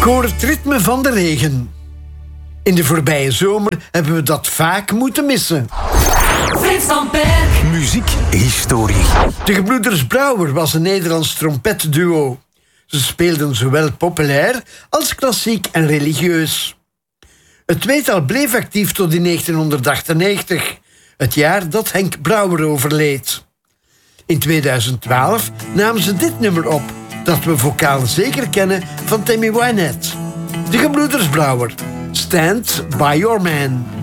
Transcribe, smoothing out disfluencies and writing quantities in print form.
hoor het ritme van de regen. In de voorbije zomer hebben we dat vaak moeten missen. Frits van Perk. Muziekhistorie. De gebroeders Brouwer was een Nederlands trompetduo. Ze speelden zowel populair als klassiek en religieus. Het tweetal bleef actief tot in 1998, het jaar dat Henk Brouwer overleed. In 2012 namen ze dit nummer op, dat we vocaal zeker kennen van Tammy Wynette. De gebroeders Brouwer, Stand By Your Man.